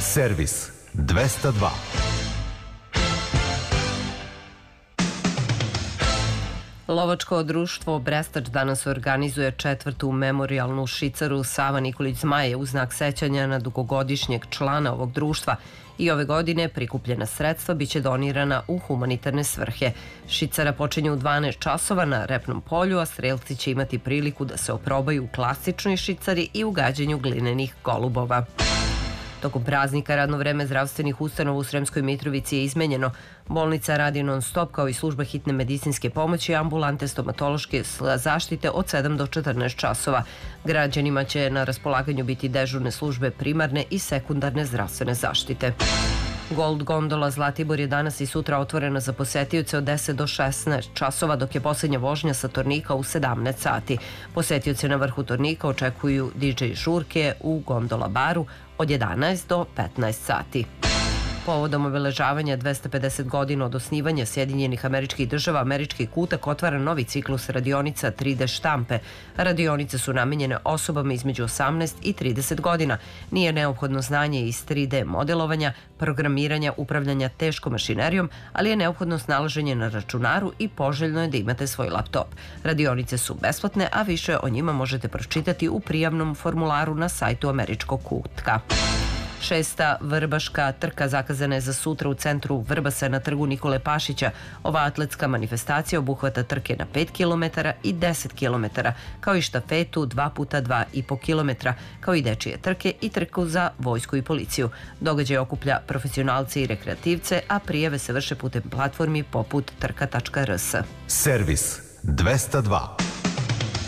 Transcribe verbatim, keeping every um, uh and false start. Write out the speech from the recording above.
Servis dvesta dva. Lovačko društvo Brestač danas organizuje četvrtu memorijalnu šicaru Sava Nikolić Zmaje u znak sećanja na dugogodišnjeg člana ovog društva i ove godine prikupljena sredstva biće donirana u humanitarne svrhe. Šicara počinje u dvanaest časova na repnom polju, a strelci će imati priliku da se oprobaju u klasičnoj šicari i u gađanju glinenih golubova. Tokom praznika radno vreme zdravstvenih ustanova u Sremskoj Mitrovici je izmenjeno. Bolnica radi non stop kao i služba hitne medicinske pomoći i ambulante stomatološke zaštite od sedam do četrnaest časova. Građanima će na raspolaganju biti dežurne službe primarne i sekundarne zdravstvene zaštite. Gold gondola Zlatibor je danas i sutra otvorena za posetioce od deset do šesnaest časova, dok je poslednja vožnja sa Tornika u sedamnaest sati. Posetioce na vrhu Tornika očekuju D J žurke u gondola baru od jedanaest do petnaest sati. Povodom obeležavanja dvesta pedeset godina od osnivanja Sjedinjenih Američkih Država, Američki kutak otvara novi ciklus radionica tri D štampe. Radionice su namenjene osobama između osamnaest i trideset godina. Nije neophodno znanje iz tri D modelovanja, programiranja, upravljanja teškom mašinerijom, ali je neophodno snalaženje na računaru i poželjno je da imate svoj laptop. Radionice su besplatne, a više o njima možete pročitati u prijavnom formularu na sajtu Američkog kutka. Šesta vrbaška trka zakazana je za sutra u centru Vrbasa na trgu Nikole Pašića. Ova atletska manifestacija obuhvata trke na pet kilometara i deset kilometara, kao i štafetu dva puta dva i po kilometra, kao i dečije trke i trku za vojsku i policiju. Događaj okuplja profesionalce i rekreativce, a prijave se vrše putem platformi poput trka tačka r s. Servis dvesta dva.